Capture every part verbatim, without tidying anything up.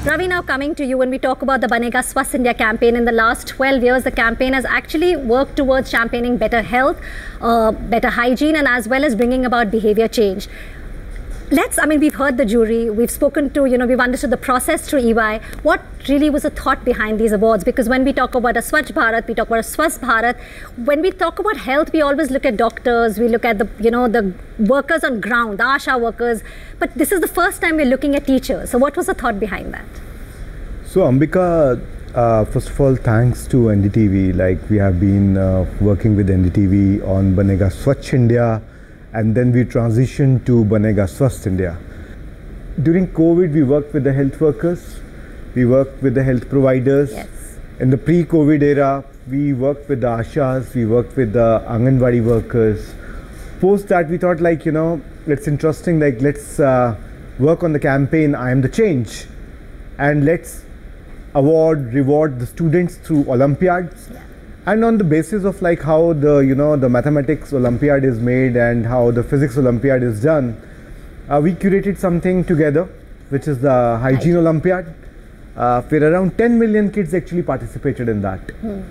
Ravi, now coming to you, when we talk about the Banega Swasth India campaign, in the last twelve years, the campaign has actually worked towards championing better health, uh, better hygiene, and as well as bringing about behavior change. Let's, I mean, we've heard the jury, we've spoken to, you know, we've understood the process through E Y. What really was the thought behind these awards? Because when we talk about a Swachh Bharat, we talk about a Swasth Bharat. When we talk about health, we always look at doctors, we look at the, you know, the workers on ground, the ASHA workers. But this is the first time we're looking at teachers. So what was the thought behind that? So Ambika, uh, first of all, thanks to N D T V. Like, we have been uh, working with N D T V on Banega Swachh India, and then we transitioned to Banega Swasth India. During COVID, we worked with the health workers, we worked with the health providers. Yes. In the pre-COVID era, we worked with the Ashas, we worked with the Anganwadi workers. Post that, we thought, like, you know, it's interesting, like, let's uh, work on the campaign I Am the Change, and let's award, reward the students through Olympiads. Yeah. And on the basis of like how the, you know, the mathematics Olympiad is made and how the physics Olympiad is done, uh, we curated something together, which is the Hygiene Olympiad, uh, where around ten million kids actually participated in that. Hmm.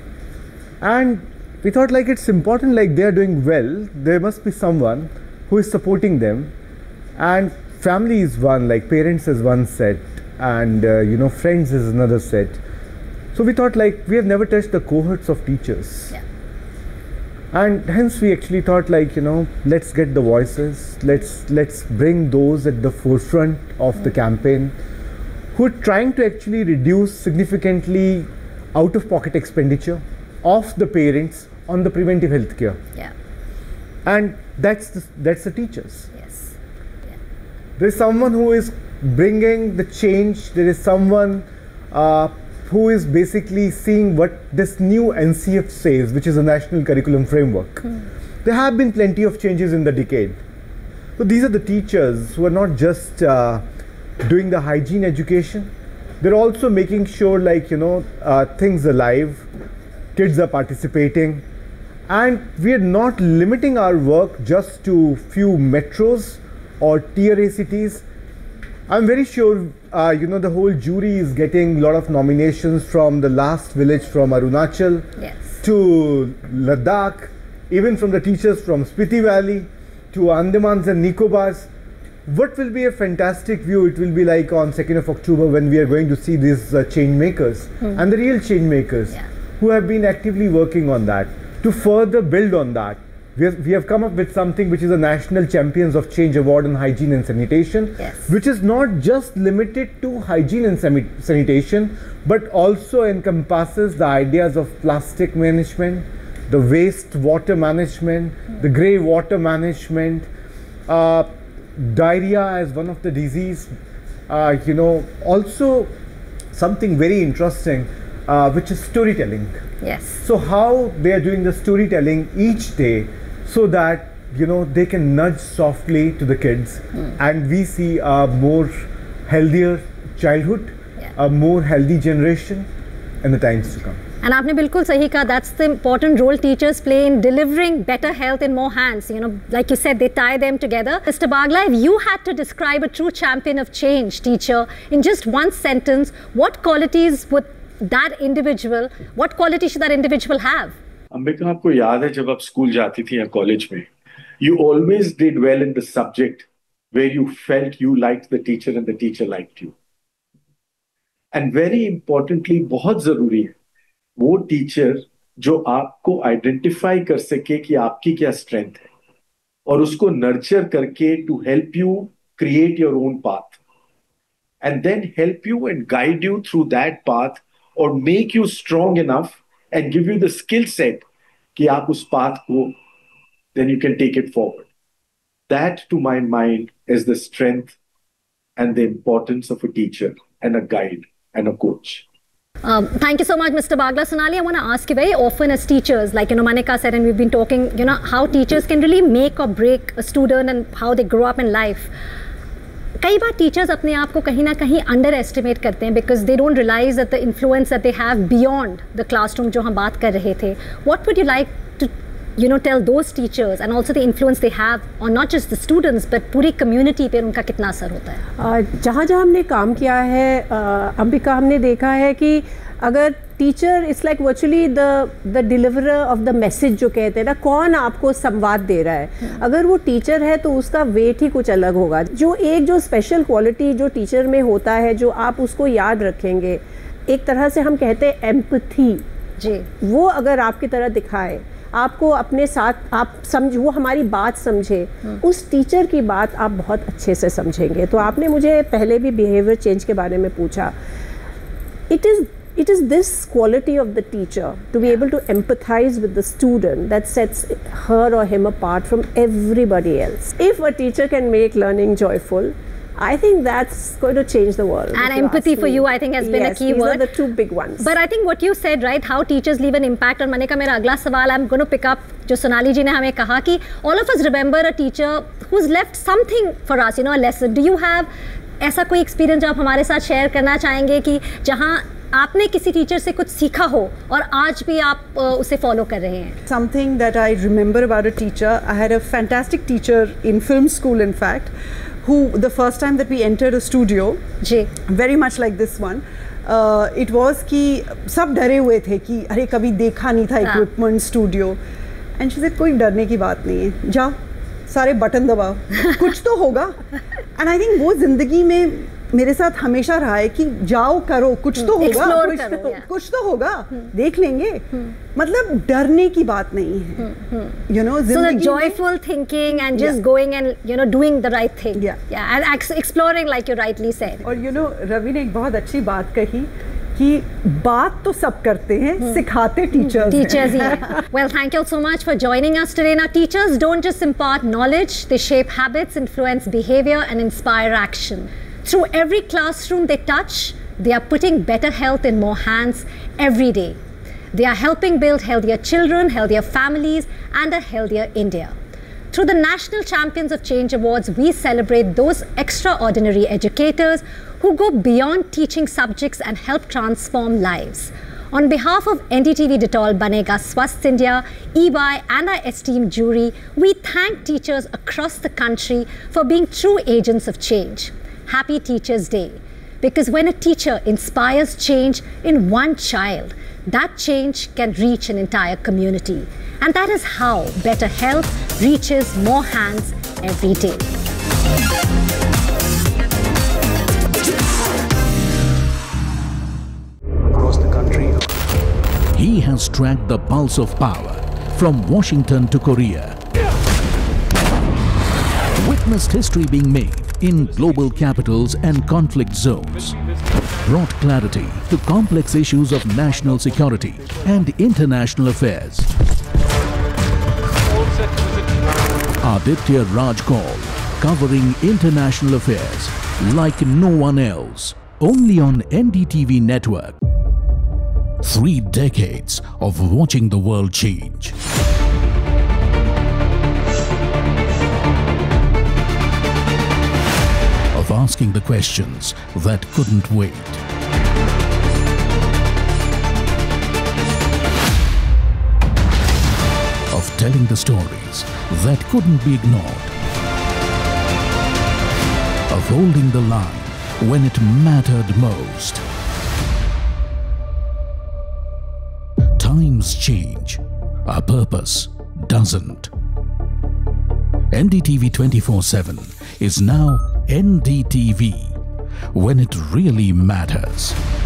And we thought, like, it's important, like, they are doing well, there must be someone who is supporting them. And family is one, like parents is one set, and uh, you know, friends is another set. So we thought, like, we have never touched the cohorts of teachers. Yeah. And hence we actually thought, like, you know, let's get the voices, let's let's bring those at the forefront of mm. the campaign, who are trying to actually reduce significantly out-of-pocket expenditure of the parents on the preventive health care. Yeah. And that's the, that's the teachers. Yes. Yeah. There's someone who is bringing the change, there is someone uh, who is basically seeing what this new N C F says, which is a national curriculum framework. Mm. There have been plenty of changes in the decade. So these are the teachers who are not just uh, doing the hygiene education, they're also making sure, like, you know, uh, things are live, kids are participating, and we are not limiting our work just to few metros or tier A cities. I'm very sure, uh, you know, the whole jury is getting a lot of nominations from the last village from Arunachal, yes, to Ladakh, even from the teachers from Spiti Valley to Andamans and Nicobars. What will be a fantastic view it will be like on second of October when we are going to see these uh, change makers hmm. and the real change makers, yeah, who have been actively working on that to further build on that. We have, we have come up with something which is a National Champions of Change Award on Hygiene and Sanitation, yes, which is not just limited to hygiene and sanitation, but also encompasses the ideas of plastic management, the waste water management, mm. the grey water management, uh, diarrhea as one of the disease, uh, you know, also something very interesting, uh, which is storytelling. Yes. So how they are doing the storytelling each day, so that, you know, they can nudge softly to the kids, mm. and we see a more healthier childhood, yeah, a more healthy generation in the times to come. And aapne bilkul sahi kaha, that's the important role teachers play in delivering better health in more hands. You know, like you said, they tie them together. Mister Bagla, if you had to describe a true champion of change teacher in just one sentence, what qualities would that individual, what quality should that individual have? Ambika, आपको याद है जब आप school जाती थी या college में, you always did well in the subject where you felt you liked the teacher and the teacher liked you. And very importantly, बहुत जरूरी है वो टीचर जो आपको आइडेंटिफाई कर सके कि आपकी क्या स्ट्रेंथ है और उसको नर्चर करके to help you create your own path and then help you and guide you through that path or make you strong enough and give you the skill set कि आप उस path को, then you can take it forward. That, to my mind, is the strength and the importance of a teacher and a guide and a coach. Um, thank you so much, Mister Bagla. Sonali, I want to ask you very often as teachers, like, you know, Manika said, and we've been talking, you know, how teachers can really make or break a student and how they grow up in life. कई बार teachers अपने आप को कहीं ना कहीं under estimate करते हैं because they don't realise that the influence that they have beyond the classroom जो हम बात कर रहे थे. What would you like to you know, tell those teachers and also the influence they have on not just the students but पूरी community पे उनका कितना असर होता है? जहाँ जहाँ हमने काम किया है अंबिका, हमने देखा है कि अगर teacher it's like virtually the the deliverer of the message जो कहते हैं ना, कौन आपको संवाद दे रहा है, अगर वो टीचर है तो उसका वेट ही कुछ अलग होगा। जो एक जो स्पेशल क्वालिटी जो टीचर में होता है जो आप उसको याद रखेंगे, एक तरह से हम कहते हैं एम्पथी जी, वो अगर आपकी तरह दिखाए, आपको अपने साथ आप समझ, वो हमारी बात समझे, उस टीचर की बात आप बहुत अच्छे से समझेंगे। तो आपने मुझे पहले भी बिहेवियर चेंज के बारे में पूछा, it is It is this quality of the teacher to be able to empathize with the student that sets her or him apart from everybody else. If a teacher can make learning joyful, I think that's going to change the world. And empathy for you, I think, has been yes, a key these word. These are the two big ones. But I think what you said, right, how teachers leave an impact. और मनिका, मेरा अगला सवाल I'm going to pick up जो सोनाली जी ने हमें कहा कि all of us remember a teacher who's left something for us, you know, a lesson. Do you have ऐसा कोई experience जो आप हमारे साथ शेयर करना चाहेंगे कि जहाँ आपने किसी टीचर से कुछ सीखा हो और आज भी आप उसे फॉलो कर रहे हैं? Something that I remember about a teacher, I had a fantastic teacher in film school, in fact, who the first time that we entered a studio, ji, very much like this one, uh, it was कि सब डरे हुए थे कि अरे कभी देखा नहीं था equipment studio, and she said कोई डरने की बात नहीं है, जाओ सारे बटन दबाओ, कुछ तो होगा। And I think वो जिंदगी में मेरे साथ हमेशा रहा है कि जाओ करो, कुछ तो होगा, कुछ, करो, तो, कुछ तो होगा, देख लेंगे, मतलब डरने की बात नहीं है, you know, so the joyful thinking and just yeah. going and you know doing the right thing, yeah, yeah, and ex exploring like you rightly said. और you know रवि ने एक बहुत अच्छी बात कही कि बात तो सब करते हैं, hmm. सिखाते टीचर्स टीचर्स ही हैं। Well, thank you so much for joining us today. Now, teachers don't just impart knowledge; they shape habits, influence behavior, and inspire action. Through every classroom they touch, they are putting better health in more hands every day. They are helping build healthier children, healthier families, and a healthier India. Through the National Champions of Change Awards, we celebrate those extraordinary educators who go beyond teaching subjects and help transform lives. On behalf of N D T V Dettol Banega Swasth India, E Y, and our esteemed jury, we thank teachers across the country for being true agents of change. Happy Teachers Day, because when a teacher inspires change in one child, that change can reach an entire community. And that is how better health reaches more hands every day. Across the country, he has tracked the pulse of power from Washington to Korea. Witnessed history being made in global capitals and conflict zones, brought clarity to complex issues of national security and international affairs. Aditya Raj Kaul, covering international affairs like no one else, only on N D T V network. Three decades of watching the world change. Of asking the questions that couldn't wait. Of telling the stories that couldn't be ignored. Of holding the line when it mattered most. Times change, our purpose doesn't. N D T V twenty-four seven is now N D T V, when it really matters.